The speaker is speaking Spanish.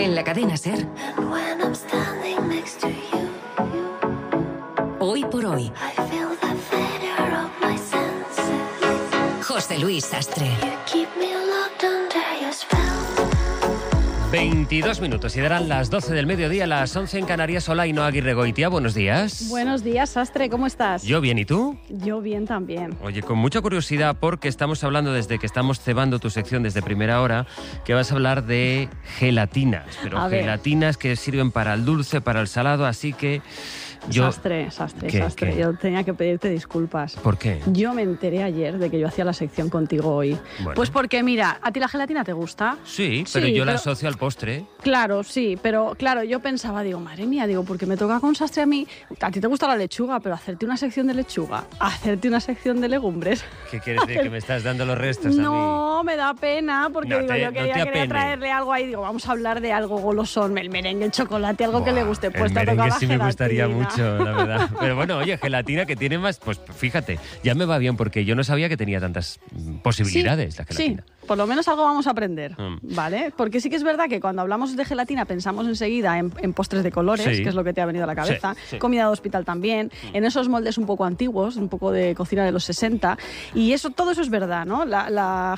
En la cadena SER. Hoy por hoy. José Luis Sastre. 22 minutos y darán las 12 del mediodía, las 11 en Canarias. Hola, Ainhoa Aguirregoitia, buenos días. Buenos días, Sastre, ¿cómo estás? Yo bien, ¿y tú? Yo bien también. Oye, con mucha curiosidad, porque estamos hablando desde que estamos cebando tu sección desde primera hora, que vas a hablar de gelatinas, pero gelatinas que sirven para el dulce, para el salado, así que... Sastre. ¿Qué? Yo tenía que pedirte disculpas. ¿Por qué? Yo me enteré ayer de que yo hacía la sección contigo hoy. Bueno. Pues porque, mira, ¿a ti la gelatina te gusta? Sí, pero yo la asocio al postre. Claro, sí, pero claro, yo pensaba, digo, madre mía, porque me toca con Sastre a mí. A ti te gusta la lechuga, pero hacerte una sección de lechuga, hacerte una sección de legumbres. ¿Qué quieres decir? ¿Que me estás dando los restos a mí? No, me da pena, porque No digo, yo quería traerle algo ahí. Digo, vamos a hablar de algo golosón, el merengue, el chocolate, algo que le guste. Pues el te ha tocado merengue la sí me gelatina. gustaría mucho, la verdad. Pero bueno, oye, gelatina que tiene más... Pues fíjate, ya me va bien porque yo no sabía que tenía tantas posibilidades la gelatina. Sí, por lo menos algo vamos a aprender, ¿vale? Porque sí que es verdad que cuando hablamos de gelatina pensamos enseguida en postres de colores, Sí. que es lo que te ha venido a la cabeza, Sí. comida de hospital también, en esos moldes un poco antiguos, un poco de cocina de los 60, y todo eso es verdad, ¿no? La